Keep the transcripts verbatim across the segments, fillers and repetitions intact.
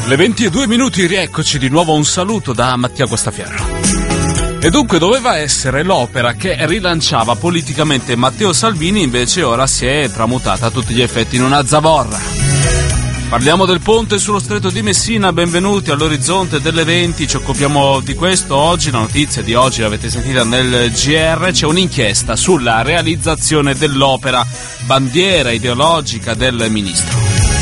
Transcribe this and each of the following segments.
Le venti e due minuti, rieccoci di nuovo, un saluto da Mattia Guastaferro. E dunque doveva essere l'opera che rilanciava politicamente Matteo Salvini, invece ora si è tramutata a tutti gli effetti in una zavorra. Parliamo del ponte sullo stretto di Messina, benvenuti all'orizzonte delle venti, ci occupiamo di questo oggi, la notizia di oggi l'avete sentita nel G R, c'è un'inchiesta sulla realizzazione dell'opera, bandiera ideologica del ministro,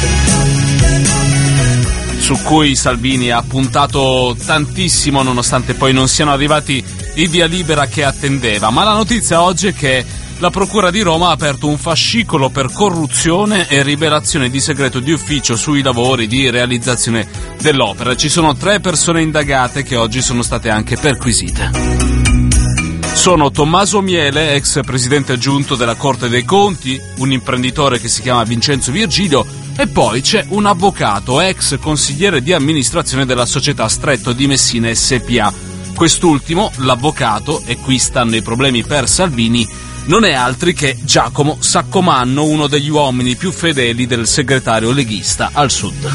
su cui Salvini ha puntato tantissimo nonostante poi non siano arrivati i via libera che attendeva. Ma la notizia oggi è che la Procura di Roma ha aperto un fascicolo per corruzione e rivelazione di segreto di ufficio sui lavori di realizzazione dell'opera. Ci sono tre persone indagate che oggi sono state anche perquisite. Sono Tommaso Miele, ex presidente aggiunto della Corte dei Conti, un imprenditore che si chiama Vincenzo Virgilio, e poi c'è un avvocato, ex consigliere di amministrazione della società Stretto di Messina S P A. Quest'ultimo, l'avvocato, e qui stanno i problemi per Salvini, non è altri che Giacomo Saccomanno, uno degli uomini più fedeli del segretario leghista al sud.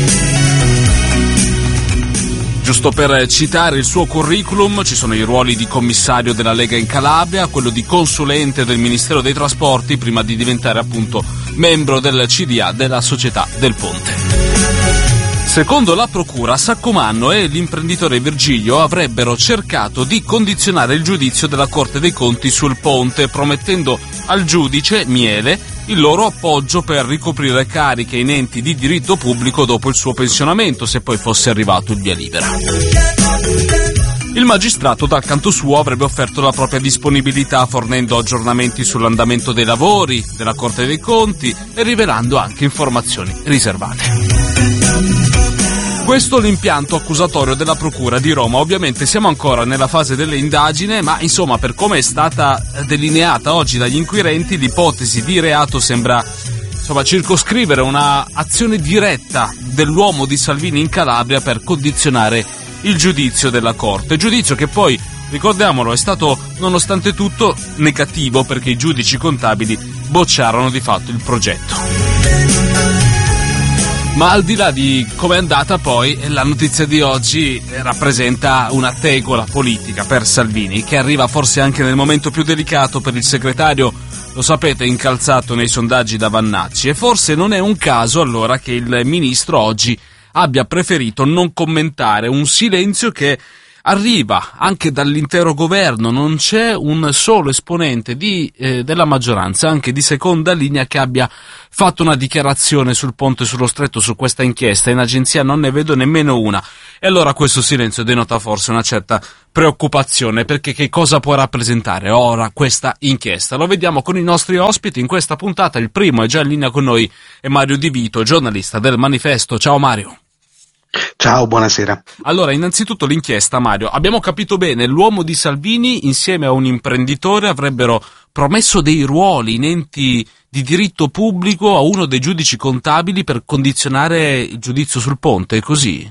Giusto per citare il suo curriculum, ci sono i ruoli di commissario della Lega in Calabria, quello di consulente del Ministero dei Trasporti, prima di diventare appunto membro del C D A della Società del Ponte. Secondo la procura, Saccomanno e l'imprenditore Virgilio avrebbero cercato di condizionare il giudizio della Corte dei Conti sul ponte, promettendo al giudice Miele il loro appoggio per ricoprire cariche in enti di diritto pubblico dopo il suo pensionamento, se poi fosse arrivato il via libera. Il magistrato dal canto suo avrebbe offerto la propria disponibilità, fornendo aggiornamenti sull'andamento dei lavori della Corte dei Conti e rivelando anche informazioni riservate. Questo è l'impianto accusatorio della Procura di Roma. Ovviamente siamo ancora nella fase delle indagini, ma insomma, per come è stata delineata oggi dagli inquirenti, l'ipotesi di reato sembra insomma circoscrivere una azione diretta dell'uomo di Salvini in Calabria per condizionare il giudizio della Corte. Giudizio che poi, ricordiamolo, è stato nonostante tutto negativo, perché i giudici contabili bocciarono di fatto il progetto. Ma al di là di come è andata poi, la notizia di oggi rappresenta una tegola politica per Salvini, che arriva forse anche nel momento più delicato per il segretario, lo sapete, incalzato nei sondaggi da Vannacci, e forse non è un caso allora che il ministro oggi abbia preferito non commentare un silenzio che arriva anche dall'intero governo. Non c'è un solo esponente di, eh, della maggioranza, anche di seconda linea, che abbia fatto una dichiarazione sul ponte sullo stretto, su questa inchiesta. In agenzia non ne vedo nemmeno una. E allora questo silenzio denota forse una certa preoccupazione, perché che cosa può rappresentare ora questa inchiesta? Lo vediamo con i nostri ospiti in questa puntata. Il primo è già in linea con noi, è Mario Di Vito, giornalista del Manifesto. Ciao Mario. Ciao, buonasera. Allora, innanzitutto l'inchiesta, Mario. Abbiamo capito bene, l'uomo di Salvini insieme a un imprenditore avrebbero promesso dei ruoli in enti di diritto pubblico a uno dei giudici contabili per condizionare il giudizio sul ponte, è così?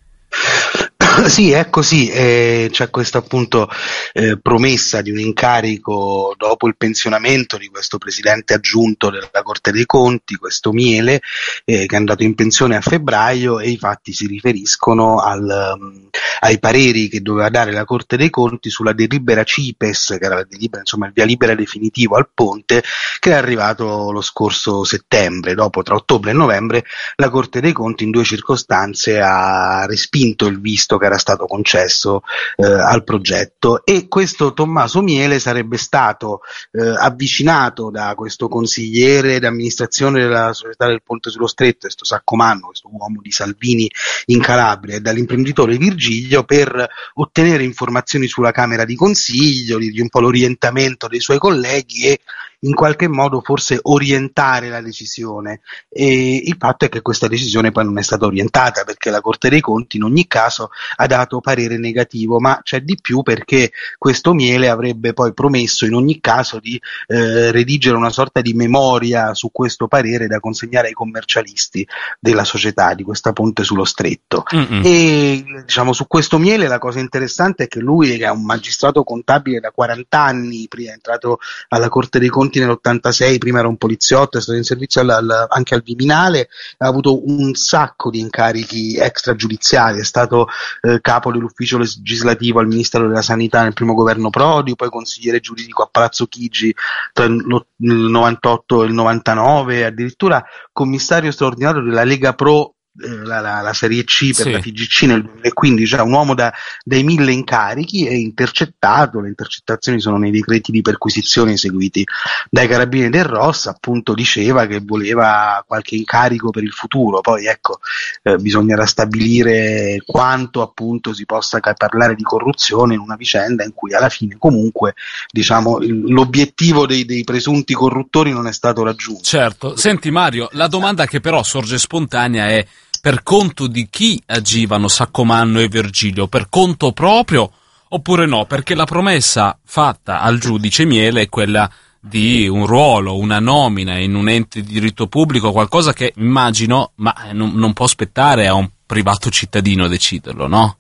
Sì, è così, eh, c'è questa appunto eh, promessa di un incarico dopo il pensionamento di questo presidente aggiunto della Corte dei Conti, questo Miele, eh, che è andato in pensione a febbraio, e i fatti si riferiscono al, um, ai pareri che doveva dare la Corte dei Conti sulla delibera CIPES, che era la delibera, insomma il via libera definitivo al ponte, che è arrivato lo scorso settembre. Dopo, tra ottobre e novembre, la Corte dei Conti in due circostanze ha respinto il visto che era stato concesso eh, al progetto, e questo Tommaso Miele sarebbe stato eh, avvicinato da questo consigliere d'amministrazione della società del Ponte sullo Stretto, questo Saccomanno, questo uomo di Salvini in Calabria, e dall'imprenditore Virgilio, per ottenere informazioni sulla Camera di Consiglio, di, di un po' l'orientamento dei suoi colleghi e in qualche modo forse orientare la decisione. E il fatto è che questa decisione poi non è stata orientata, perché la Corte dei Conti in ogni caso ha dato parere negativo, ma c'è di più, perché questo Miele avrebbe poi promesso in ogni caso di eh, redigere una sorta di memoria su questo parere da consegnare ai commercialisti della società di questa Ponte sullo Stretto. Mm-mm. E diciamo, su questo Miele la cosa interessante è che lui, che è un magistrato contabile da quaranta anni, prima è entrato alla Corte dei Conti Conti nell'ottantasei, prima era un poliziotto, è stato in servizio al, al, anche al Viminale, ha avuto un sacco di incarichi extragiudiziari, è stato eh, capo dell'ufficio legislativo al Ministero della Sanità nel primo governo Prodi, poi consigliere giuridico a Palazzo Chigi tra il novantotto e il novantanove, addirittura commissario straordinario della Lega Pro, La, la, la Serie C per sì. la T G C nel duemilaquindici, cioè un uomo da, dai mille incarichi, è intercettato, le intercettazioni sono nei decreti di perquisizione eseguiti dai Carabinieri del Ross, appunto diceva che voleva qualche incarico per il futuro, poi ecco eh, bisognerà stabilire quanto appunto si possa parlare di corruzione in una vicenda in cui alla fine comunque diciamo il, l'obiettivo dei, dei presunti corruttori non è stato raggiunto. Certo, senti Mario, la domanda che però sorge spontanea è: per conto di chi agivano Saccomanno e Virgilio? Per conto proprio oppure no? Perché la promessa fatta al giudice Miele è quella di un ruolo, una nomina in un ente di diritto pubblico, qualcosa che immagino, ma non, non può aspettare a un privato cittadino deciderlo, no?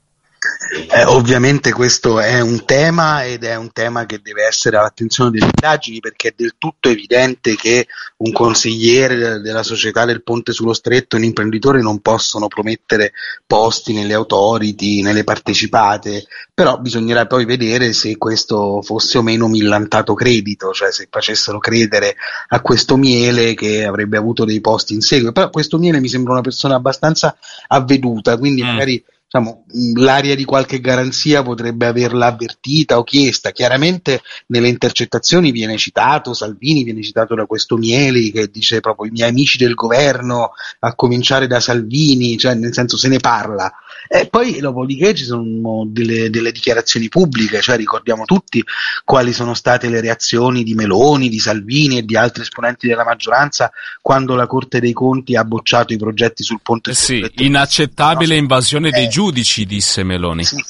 Eh, ovviamente questo è un tema ed è un tema che deve essere all'attenzione delle indagini, perché è del tutto evidente che un consigliere della società del Ponte sullo Stretto e un imprenditore non possono promettere posti nelle authority, nelle partecipate, però bisognerà poi vedere se questo fosse o meno millantato credito, cioè se facessero credere a questo Miele che avrebbe avuto dei posti in seguito. Però questo Miele mi sembra una persona abbastanza avveduta, quindi mm. magari diciamo, l'aria di qualche garanzia potrebbe averla avvertita o chiesta. Chiaramente nelle intercettazioni viene citato Salvini, viene citato da questo Mieli che dice proprio i miei amici del governo, a cominciare da Salvini, cioè nel senso se ne parla. E poi dopodiché ci sono delle, delle dichiarazioni pubbliche, cioè ricordiamo tutti quali sono state le reazioni di Meloni, di Salvini e di altri esponenti della maggioranza quando la Corte dei Conti ha bocciato i progetti sul Ponte eh sullo Stretto. Sì, inaccettabile no? invasione eh, dei giudici, disse Meloni. Sì,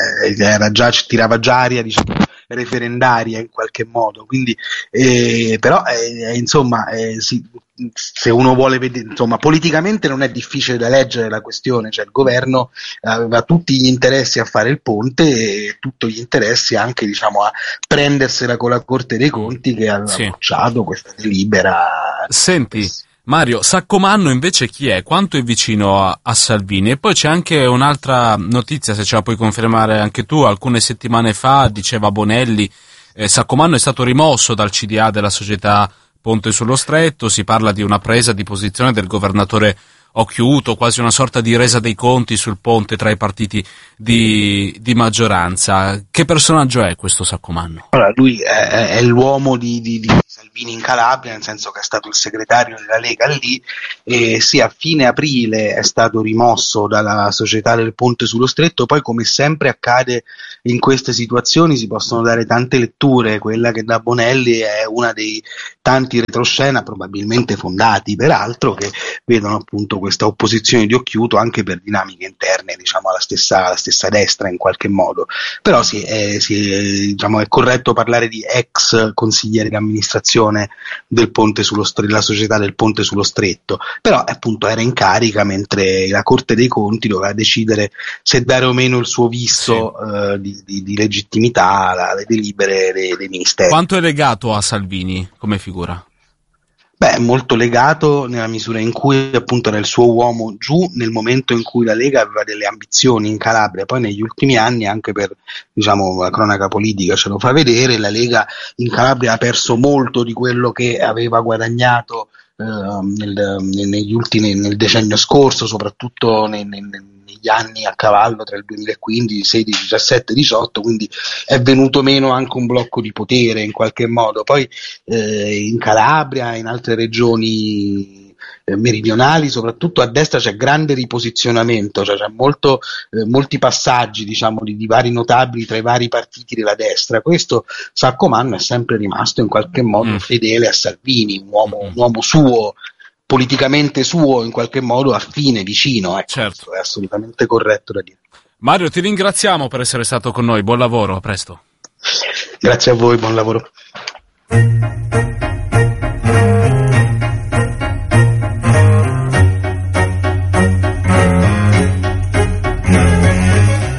era già, tirava già aria, diciamo, referendaria in qualche modo, quindi eh, però eh, insomma eh, sì, se uno vuole vedere, insomma, politicamente non è difficile da leggere la questione, cioè il governo aveva tutti gli interessi a fare il ponte e tutti gli interessi anche, diciamo, a prendersela con la Corte dei Conti che aveva sì. bocciato questa delibera. Senti Mario, Saccomanno invece chi è? Quanto è vicino a, a Salvini? E poi c'è anche un'altra notizia, se ce la puoi confermare anche tu, alcune settimane fa diceva Bonelli, eh, Saccomanno è stato rimosso dal C D A della società Ponte sullo Stretto, si parla di una presa di posizione del governatore Occhiuto, quasi una sorta di resa dei conti sul ponte tra i partiti di, di maggioranza. Che personaggio è questo Saccomanno? Allora, lui è, è l'uomo di, di, di Salvini in Calabria, nel senso che è stato il segretario della Lega lì, e sì, a fine aprile è stato rimosso dalla società del Ponte sullo Stretto. Poi, come sempre accade in queste situazioni, si possono dare tante letture. Quella che da Bonelli è una dei tanti retroscena, probabilmente fondati peraltro, che vedono appunto questa opposizione di Occhiuto anche per dinamiche interne, diciamo, alla stessa, alla stessa destra in qualche modo. Però sì, è, sì, è, diciamo, è corretto parlare di ex consigliere di amministrazione del Ponte sullo Stretto, della società del Ponte sullo Stretto, però appunto era in carica mentre la Corte dei Conti doveva decidere se dare o meno il suo visto sì. eh, di, di, di legittimità alle delibere dei, dei ministeri. Quanto è legato a Salvini come figura? Beh, è molto legato nella misura in cui appunto era il suo uomo giù nel momento in cui la Lega aveva delle ambizioni in Calabria. Poi negli ultimi anni, anche per, diciamo, la cronaca politica ce lo fa vedere, la Lega in Calabria ha perso molto di quello che aveva guadagnato eh, nel, negli ultimi, nel decennio scorso, soprattutto nei, nei, negli anni a cavallo tra il duemilaquindici, sedici, diciassette, diciotto, quindi è venuto meno anche un blocco di potere in qualche modo. Poi eh, in Calabria, in altre regioni eh, meridionali, soprattutto a destra c'è grande riposizionamento, cioè c'è molto, eh, molti passaggi, diciamo, di, di vari notabili tra i vari partiti della destra. Questo Saccomanno è sempre rimasto in qualche modo mm. fedele a Salvini, un uomo, un uomo suo, politicamente suo, in qualche modo affine, vicino, ecco, certo. È assolutamente corretto da dire. Mario, ti ringraziamo per essere stato con noi, buon lavoro, a presto. Grazie a voi, buon lavoro.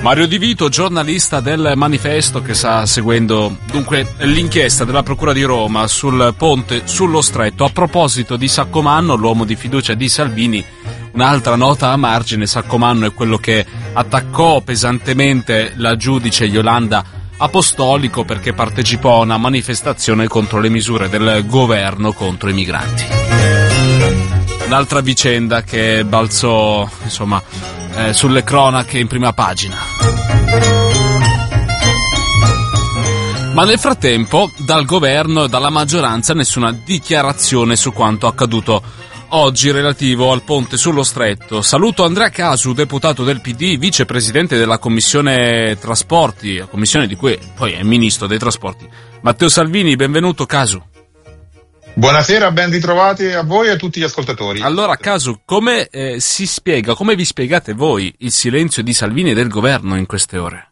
Mario Di Vito, giornalista del Manifesto, che sta seguendo dunque l'inchiesta della Procura di Roma sul ponte sullo Stretto. A proposito di Saccomanno, l'uomo di fiducia di Salvini, un'altra nota a margine: Saccomanno è quello che attaccò pesantemente la giudice Iolanda Apostolico perché partecipò a una manifestazione contro le misure del governo contro i migranti. Un'altra vicenda che balzò, insomma, eh, sulle cronache in prima pagina. Ma nel frattempo, dal governo e dalla maggioranza nessuna dichiarazione su quanto accaduto oggi relativo al ponte sullo Stretto. Saluto Andrea Casu, deputato del P D, vicepresidente della Commissione Trasporti, la commissione di cui poi è ministro dei trasporti. Matteo Salvini, benvenuto Casu. Buonasera, ben ritrovati a voi e a tutti gli ascoltatori. Allora, Casu, come eh, si spiega, come vi spiegate voi il silenzio di Salvini e del governo in queste ore?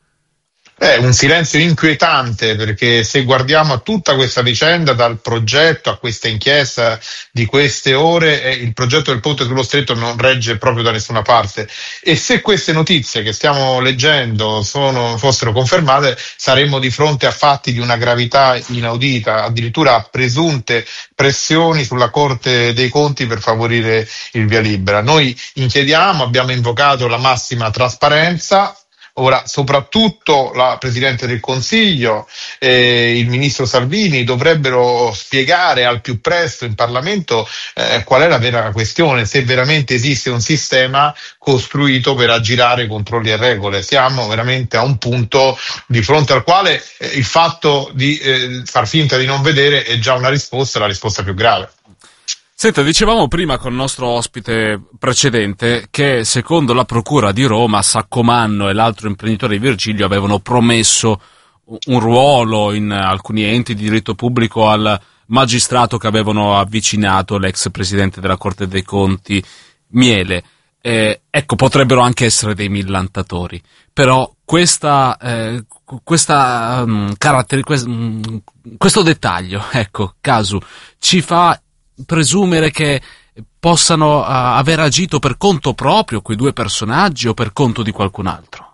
È un silenzio inquietante, perché se guardiamo a tutta questa vicenda, dal progetto a questa inchiesta di queste ore, eh, il progetto del ponte sullo Stretto non regge proprio da nessuna parte, e se queste notizie che stiamo leggendo sono, fossero confermate, saremmo di fronte a fatti di una gravità inaudita, addirittura a presunte pressioni sulla Corte dei Conti per favorire il via libera. Noi chiediamo, abbiamo invocato la massima trasparenza. Ora, soprattutto la Presidente del Consiglio e il Ministro Salvini dovrebbero spiegare al più presto in Parlamento eh, qual è la vera questione, se veramente esiste un sistema costruito per aggirare controlli e regole. Siamo veramente a un punto di fronte al quale eh, il fatto di eh, far finta di non vedere è già una risposta, la risposta più grave. Senta, dicevamo prima con il nostro ospite precedente che secondo la Procura di Roma Saccomanno e l'altro imprenditore Virgilio avevano promesso un ruolo in alcuni enti di diritto pubblico al magistrato che avevano avvicinato l'ex presidente della Corte dei Conti Miele. Eh, ecco, potrebbero anche essere dei millantatori, però questa, eh, questa um, caratteri, quest, um, questo dettaglio, ecco, Casu, ci fa presumere che possano uh, aver agito per conto proprio quei due personaggi o per conto di qualcun altro?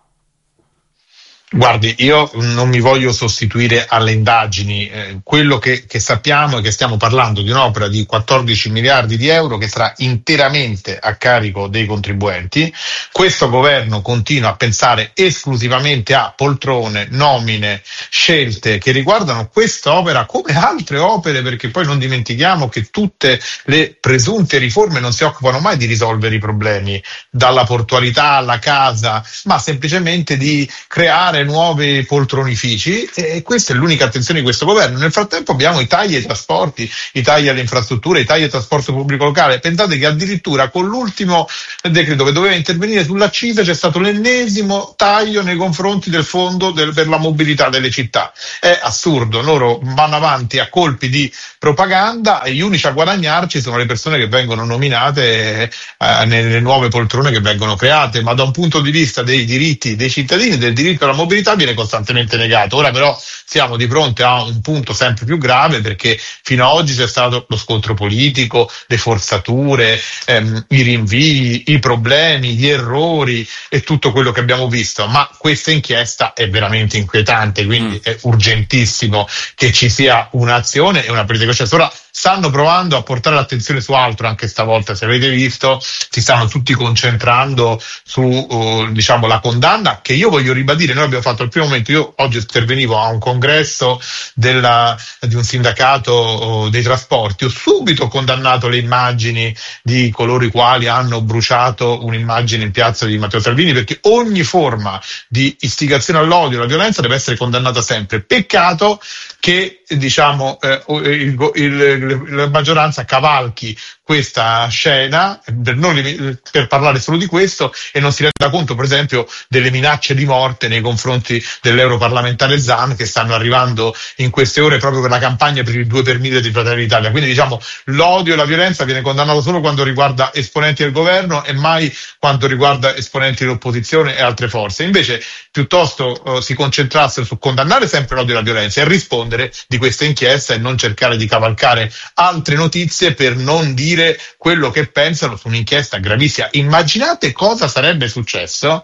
Guardi, io non mi voglio sostituire alle indagini, eh, quello che, che sappiamo è che stiamo parlando di un'opera di quattordici miliardi di euro che sarà interamente a carico dei contribuenti. Questo governo continua a pensare esclusivamente a poltrone, nomine, scelte che riguardano quest'opera come altre opere, perché poi non dimentichiamo che tutte le presunte riforme non si occupano mai di risolvere i problemi, dalla portualità alla casa, ma semplicemente di creare nuovi poltronifici, e questa è l'unica attenzione di questo governo. Nel frattempo abbiamo i tagli ai trasporti, i tagli alle infrastrutture, i tagli al trasporto pubblico locale. Pensate che addirittura con l'ultimo decreto che doveva intervenire sull'accisa c'è stato l'ennesimo taglio nei confronti del fondo del, per la mobilità delle città. È assurdo, loro vanno avanti a colpi di propaganda e gli unici a guadagnarci sono le persone che vengono nominate eh, nelle nuove poltrone che vengono create, ma da un punto di vista dei diritti dei cittadini, del diritto alla mobilità, viene costantemente negato. Ora però siamo di fronte a un punto sempre più grave, perché fino ad oggi c'è stato lo scontro politico, le forzature, ehm, i rinvii, i problemi, gli errori e tutto quello che abbiamo visto, ma questa inchiesta è veramente inquietante, quindi mm. è urgentissimo che ci sia un'azione e una presa di coscienza. Ora stanno provando a portare l'attenzione su altro anche stavolta, se avete visto si stanno tutti concentrando su uh, diciamo la condanna, che io voglio ribadire. Noi abbiamo fatto al primo momento, io oggi intervenivo a un congresso della, di un sindacato uh, dei trasporti, ho subito condannato le immagini di coloro i quali hanno bruciato un'immagine in piazza di Matteo Salvini, perché ogni forma di istigazione all'odio e alla violenza deve essere condannata sempre. Peccato che diciamo eh, il, il la maggioranza cavalchi questa scena per, non, per parlare solo di questo e non si renda conto, per esempio, delle minacce di morte nei confronti dell'europarlamentare Zan, che stanno arrivando in queste ore proprio per la campagna per il due per mille di Fratelli d'Italia. Quindi diciamo l'odio e la violenza viene condannato solo quando riguarda esponenti del governo e mai quando riguarda esponenti dell'opposizione e altre forze. Invece piuttosto uh, si concentrassero su condannare sempre l'odio e la violenza e rispondere di questa inchiesta e non cercare di cavalcare altre notizie per non dire quello che pensano su un'inchiesta gravissima. Immaginate cosa sarebbe successo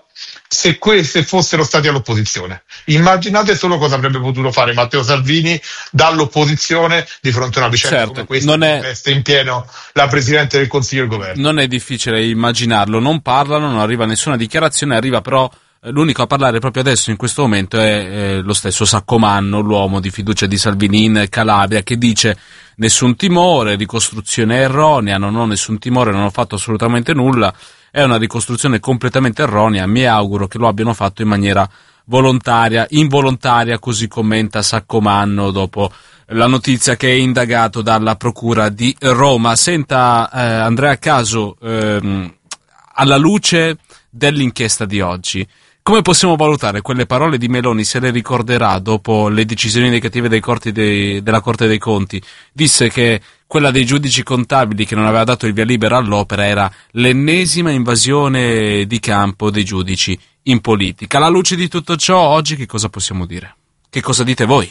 se queste fossero stati all'opposizione. Immaginate solo cosa avrebbe potuto fare Matteo Salvini dall'opposizione di fronte a una vicenda certo, come questa, non è... che veste in pieno la Presidente del Consiglio e il Governo. Non è difficile immaginarlo, non parlano, non arriva nessuna dichiarazione, arriva però l'unico a parlare proprio adesso in questo momento è eh, lo stesso Saccomanno, l'uomo di fiducia di Salvini in Calabria, che dice nessun timore, ricostruzione erronea, non ho nessun timore, non ho fatto assolutamente nulla, è una ricostruzione completamente erronea, mi auguro che lo abbiano fatto in maniera volontaria, involontaria, così commenta Saccomanno dopo la notizia che è indagato dalla Procura di Roma. Senta eh, Andrea Casu, ehm, alla luce dell'inchiesta di oggi, come possiamo valutare quelle parole di Meloni, se le ricorderà dopo le decisioni negative dei corti dei, della Corte dei Conti? Disse che quella dei giudici contabili che non aveva dato il via libera all'opera era l'ennesima invasione di campo dei giudici in politica. Alla luce di tutto ciò, oggi che cosa possiamo dire? Che cosa dite voi?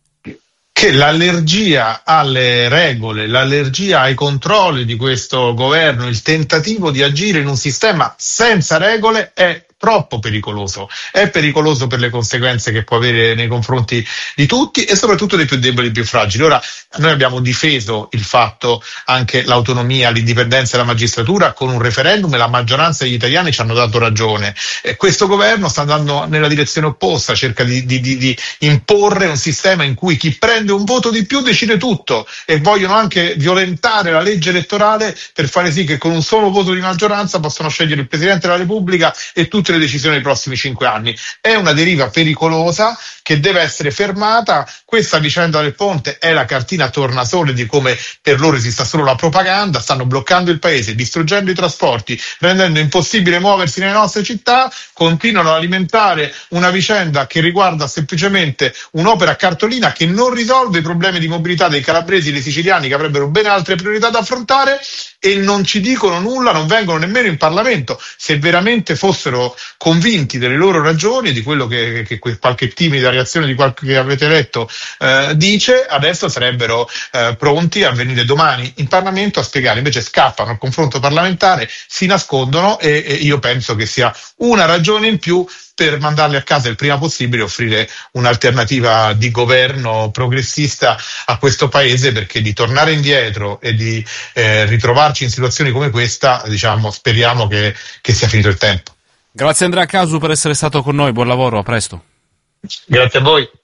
Che l'allergia alle regole, l'allergia ai controlli di questo governo, il tentativo di agire in un sistema senza regole è troppo pericoloso, è pericoloso per le conseguenze che può avere nei confronti di tutti e soprattutto dei più deboli e più fragili. Ora, noi abbiamo difeso il fatto, anche l'autonomia, l'indipendenza della magistratura con un referendum e la maggioranza degli italiani ci hanno dato ragione. E questo governo sta andando nella direzione opposta, cerca di, di, di, di imporre un sistema in cui chi prende un voto di più decide tutto, e vogliono anche violentare la legge elettorale per fare sì che con un solo voto di maggioranza possano scegliere il Presidente della Repubblica e tutte le decisioni dei prossimi cinque anni. È una deriva pericolosa che deve essere fermata. Questa vicenda del ponte è la cartina tornasole di come per loro esista solo la propaganda. Stanno bloccando il paese, distruggendo i trasporti, rendendo impossibile muoversi nelle nostre città, continuano ad alimentare una vicenda che riguarda semplicemente un'opera cartolina che non risolve i problemi di mobilità dei calabresi e dei siciliani, che avrebbero ben altre priorità da affrontare, e non ci dicono nulla, non vengono nemmeno in Parlamento. Se veramente fossero convinti delle loro ragioni e di quello che, che, che qualche timida reazione di qualche che avete letto eh, dice, adesso sarebbero eh, pronti a venire domani in Parlamento a spiegare. Invece scappano al confronto parlamentare, si nascondono, e, e io penso che sia una ragione in più per mandarli a casa il prima possibile e offrire un'alternativa di governo progressista a questo paese, perché di tornare indietro e di eh, ritrovarci in situazioni come questa, diciamo, speriamo che, che sia finito il tempo. Grazie Andrea Casu per essere stato con noi, buon lavoro, a presto. Grazie a voi.